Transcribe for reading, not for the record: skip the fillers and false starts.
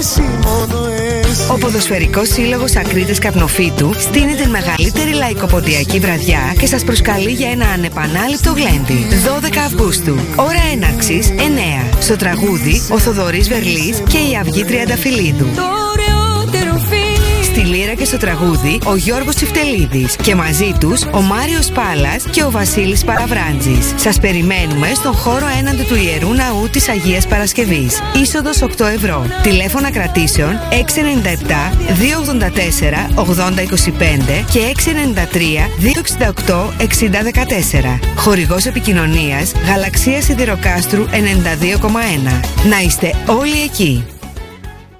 Ο Ποδοσφαιρικός Σύλλογος Ακρίτες Καπνοφύτου στείνει την μεγαλύτερη λαϊκοποντιακή βραδιά και σας προσκαλεί για ένα ανεπανάληπτο γλέντι. 12 Αυγούστου. Ώρα έναρξης 9. Στο τραγούδι ο Θοδωρής Βερλής και η Αυγή Τριανταφυλλίδου. Στη λύρα και στο τραγούδι ο Γιώργος Τσιφτελίδης και μαζί τους ο Μάριος Πάλας και ο Βασίλης Παραβράντζης. Σας περιμένουμε στον χώρο έναντι του Ιερού Ναού της Αγίας Παρασκευής. Είσοδος 8 ευρώ. Τηλέφωνα κρατήσεων 697 284 8025 και 693 268 6014. Χορηγός επικοινωνίας Γαλαξία Σιδηροκάστρου 92,1. Να είστε όλοι εκεί.